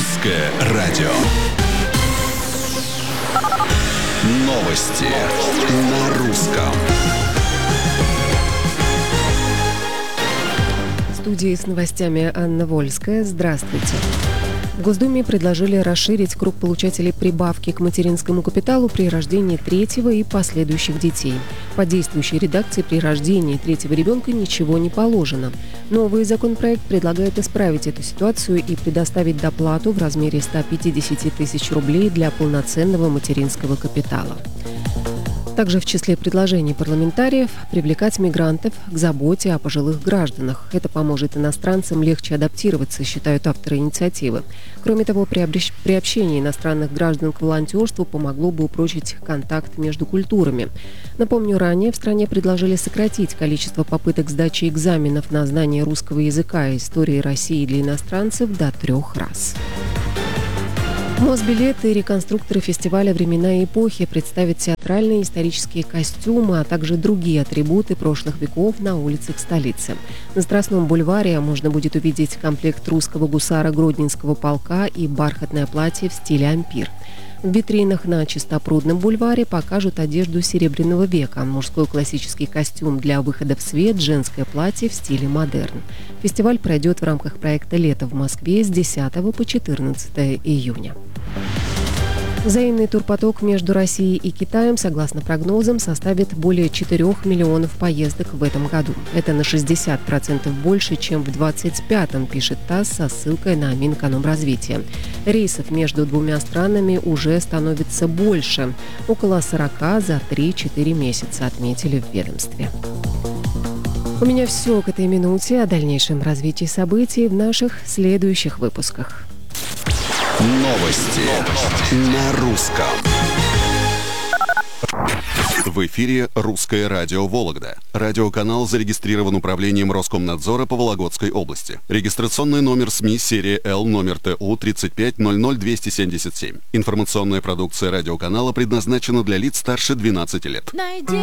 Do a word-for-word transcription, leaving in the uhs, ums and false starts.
Русское радио. Новости на русском. В студии с новостями Анна Вольская. Здравствуйте. В Госдуме предложили расширить круг получателей прибавки к материнскому капиталу при рождении третьего и последующих детей. По действующей редакции при рождении третьего ребенка ничего не положено. Новый законопроект предлагает исправить эту ситуацию и предоставить доплату в размере ста пятидесяти тысяч рублей для полноценного материнского капитала. Также в числе предложений парламентариев привлекать мигрантов к заботе о пожилых гражданах. Это поможет иностранцам легче адаптироваться, считают авторы инициативы. Кроме того, приобщение иностранных граждан к волонтерству помогло бы упрочить контакт между культурами. Напомню, ранее в стране предложили сократить количество попыток сдачи экзаменов на знание русского языка и истории России для иностранцев до трех раз. Мосбилеты и реконструкторы фестиваля «Времена и эпохи» представят театральные и исторические костюмы, а также другие атрибуты прошлых веков на улицах столицы. На Страстном бульваре можно будет увидеть комплект русского гусара Гродненского полка и бархатное платье в стиле ампир. В витринах на Чистопрудном бульваре покажут одежду Серебряного века, мужской классический костюм для выхода в свет, женское платье в стиле модерн. Фестиваль пройдет в рамках проекта «Лето в Москве» с десятого по четырнадцатое июня. Взаимный турпоток между Россией и Китаем, согласно прогнозам, составит более четырёх миллионов поездок в этом году. Это на шестьдесят процентов больше, чем в двадцать пятом, пишет ТАСС со ссылкой на Минэкономразвития. Рейсов между двумя странами уже становится больше. Около сорока за три-четыре месяца, отметили в ведомстве. У меня все к этой минуте. О дальнейшем развитии событий в наших следующих выпусках. Новости на русском. В эфире «Русское радио Вологда». Радиоканал зарегистрирован управлением Роскомнадзора по Вологодской области. Регистрационный номер СМИ серия Л номер Т У тридцать пять ноль ноль двести семьдесят семь. Информационная продукция радиоканала предназначена для лиц старше двенадцати лет.